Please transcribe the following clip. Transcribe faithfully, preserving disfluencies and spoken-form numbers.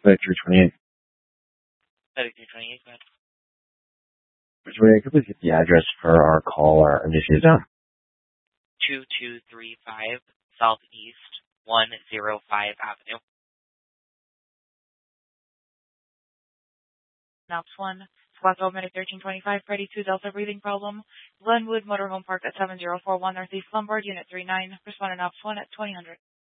thirty-three twenty-eight. thirty-three twenty-eight, go ahead. twenty-eight, could please get the address for our call or initiative down? two two three five Southeast one oh five Avenue. Ops one, Squawk Medic thirteen twenty-five, Freddy two Delta breathing problem. Glenwood Motorhome Park at seven zero four one Northeast Lombard, Unit three nine. Respondent Ops one at twenty hundred.